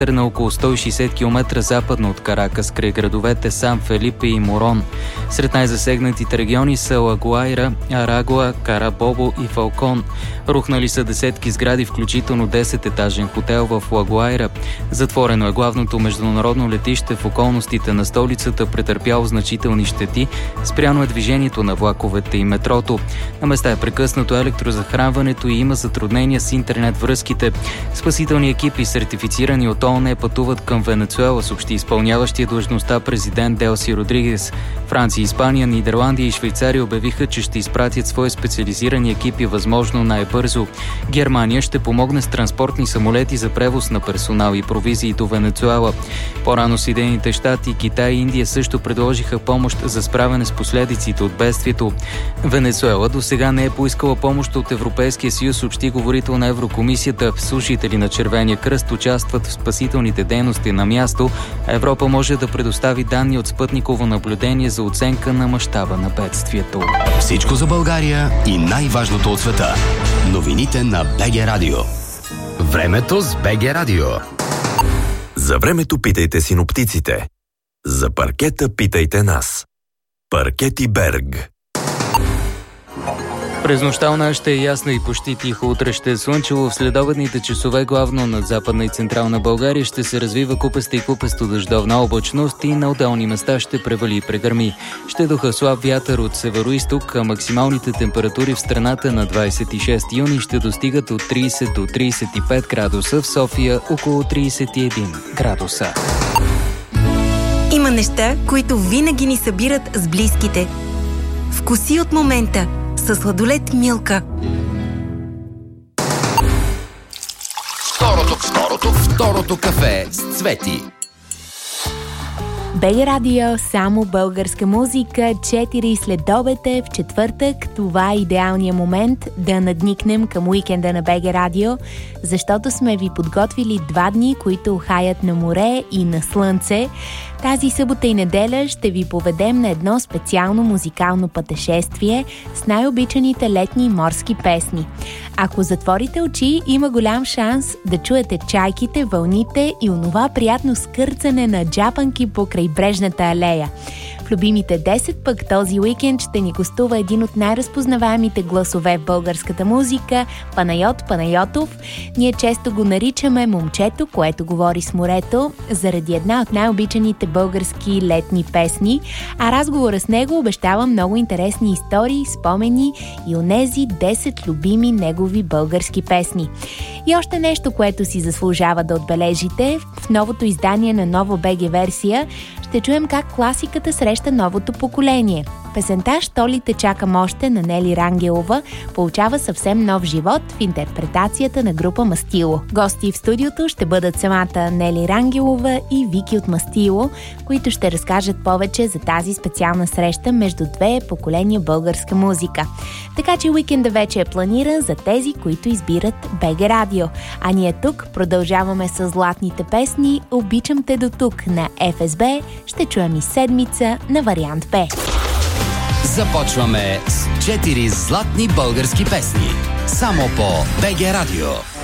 на около 160 км западно от Каракас, край градовете Сан Фелипе и Морон. Сред най-засегнатите региони са Лагуайра, Арагуа, Карабобо и Фалкон. Рухнали са десетки сгради, включително 10-етажен хотел в Лагуайра. Затворено е главното международно летище в околностите на столицата, претърпяло значителни щети. Спряно е движението на влаковете и метрото. На места е прекъснато електрозахранването и има затруднения с интернет връзките. Спасителни екипи, сертифицирани от ООН, пътуват към Венецуела, съобщи изпълняващия длъжността президент Делси Родригес. Франция, Испания, Нидерландия и Швейцария обявиха, че ще изпратят свои специализирани екипи възможно най-бързо. Германия ще помогне с транспортни самолети за превоз на персонал и провизии до Венецуела. По-рано Съединените щати, Китай и Индия също предложиха помощ за справяне с последиците от бедствието. Венецуела досега не е поискала помощ от Европейския съюз, съобщи говорител на Еврокомисията. Служители на Червения кръст участват в спасителните дейности на място, а Европа може да предостави данни от спътниково наблюдение за оценка на мащаба на бедствието. Всичко за България и най-важното от света. Новините на БГ Радио. Времето с БГ Радио. За времето питайте синоптиците. За паркета питайте нас. Паркети Берг. През нощта ще е ясно и почти тихо. Утре ще е слънчево. В следобедните часове главно над Западна и Централна България ще се развива купеста и купесто дъждовна облачност и на отделни места ще превали и прегърми. Ще духа слаб вятър от североизток, а максималните температури в страната на 26 юни ще достигат от 30 до 35 градуса, в София около 31 градуса. Има неща, които винаги ни събират с близките. Вкуси от момента със сладолед Милка. Второто кафе с Цвети. БГ Радио, само българска музика, 4 следобед е в четвъртък. Това е идеалният момент да надникнем към уикенда на БГ Радио, защото сме ви подготвили 2 дни, които хаят на море и на слънце. Тази събота и неделя ще ви поведем на едно специално музикално пътешествие с най-обичаните летни морски песни. Ако затворите очи, има голям шанс да чуете чайките, вълните и онова приятно скърцане на джапанки по крайбрежната алея. В любимите 10 пък този уикенд ще ни гостува един от най-разпознаваемите гласове в българската музика – Панайот Панайотов. Ние често го наричаме момчето, което говори с морето, заради една от най-обичаните български летни песни, а разговора с него обещава много интересни истории, спомени и онези 10 любими негови български песни. И още нещо, което си заслужава да отбележите, в новото издание на Ново БГ версия ще чуем как класиката среща новото поколение. Песента «Що ли те чакам още» на Нели Рангелова получава съвсем нов живот в интерпретацията на група Мастило. Гости в студиото ще бъдат самата Нели Рангелова и Вики от Мастило, които ще разкажат повече за тази специална среща между 2 поколения българска музика. Така че уикенда вече е планиран за тези, които избират БГ Радио. А ние тук продължаваме с златните песни «Обичам те до тук» на ФСБ. Ще чуем и седмица на вариант Б. Започваме с 4 златни български песни. Само по БГ Радио.